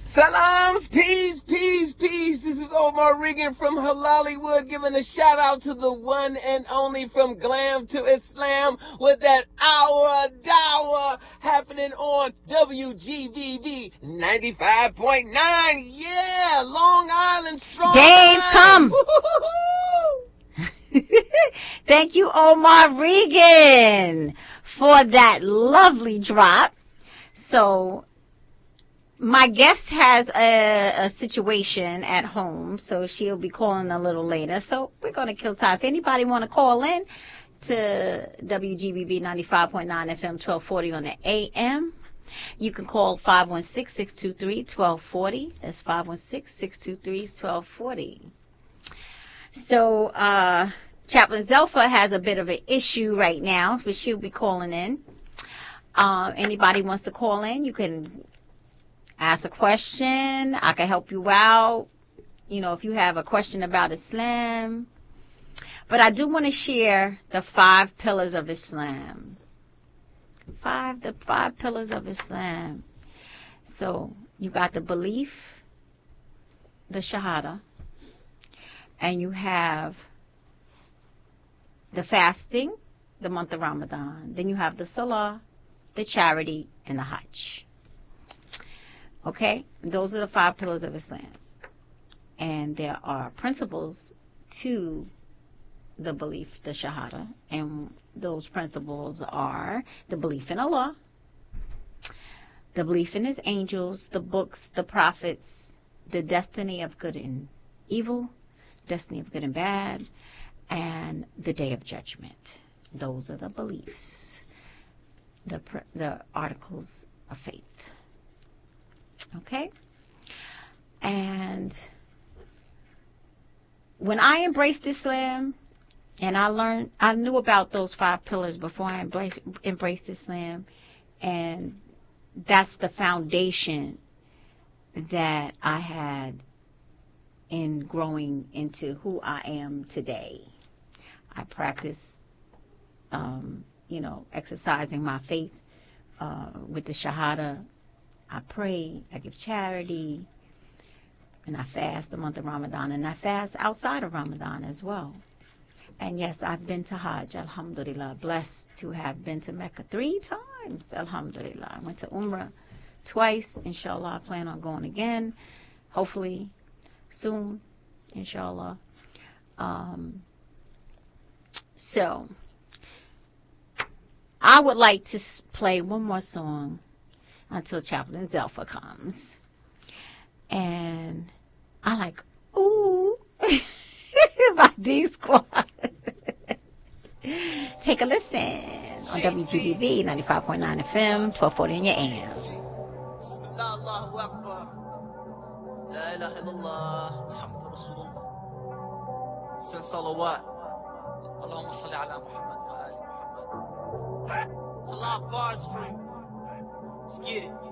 Salams, peace, peace, peace. This is Omar Regan from Hollywood giving a shout out to the one and only From Glam to Islam with that hour dawah happening on WGVV 95.9. Yeah, Long Island strong. Dave, come. Thank you, Omar Regan, for that lovely drop. So, my guest has a situation at home, so she'll be calling a little later. So we're going to kill time. If anybody want to call in to WGBB 95.9 FM 1240 on the AM, you can call 516-623-1240. That's 516-623-1240. So Chaplain Zelfa has a bit of an issue right now, but she'll be calling in. Anybody wants to call in, you can ask a question. I can help you out, if you have a question about Islam. But I do want to share the 5 pillars of Islam. The 5 pillars of Islam. So you got the belief, the shahada, and you have the fasting, the month of Ramadan. Then you have the salah, the charity, and the hajj. Okay, those are the 5 pillars of Islam. And there are principles to the belief, the shahada. And those principles are the belief in Allah, the belief in His angels, the books, the prophets, the destiny of good and evil, destiny of good and bad, and the day of judgment. Those are the beliefs, the articles of faith. Okay? And when I embraced Islam, and I knew about those 5 pillars before I embraced Islam, and that's the foundation that I had in growing into who I am today. I practice, exercising my faith with the shahada. I pray, I give charity, and I fast the month of Ramadan, and I fast outside of Ramadan as well. And yes, I've been to Hajj, alhamdulillah, blessed to have been to Mecca 3 times, alhamdulillah. I went to Umrah twice, inshallah. I plan on going again, hopefully soon, inshallah. So, I would like to play one more song until Chaplain Zelfa comes. And I like, ooh, by D Squad. Take a listen on WGBB 95.9 FM, 1240 in your AM. Allahu Akbar. La ilaha illallah. Muhammad Rasulullah. Send salawat. Allahumma salli ala Muhammad wa ali Muhammad. Allah bars for you. Let's get it.